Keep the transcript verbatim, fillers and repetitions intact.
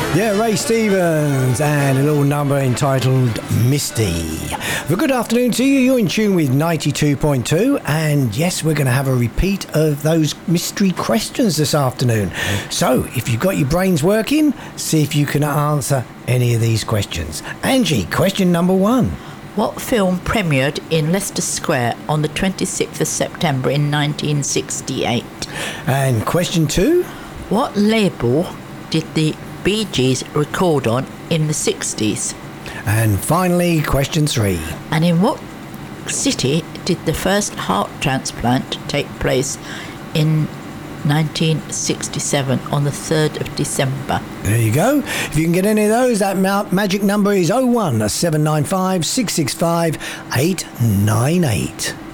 Yeah, Ray Stevens and a little number entitled Misty. Well, good afternoon to you. You're in tune with ninety-two point two, and yes, we're going to have a repeat of those mystery questions this afternoon. So, if you've got your brains working, see if you can answer any of these questions. Angie, question number one. What film premiered in Leicester Square on the twenty-sixth of September in nineteen sixty-eight? And question two. What label did the Bee Gees record on in the sixties? And finally, question three. And in what city did the first heart transplant take place in nineteen sixty-seven on the third of December? There you go. If you can get any of those, that ma- magic number is oh one seven nine five six six five eight nine eight.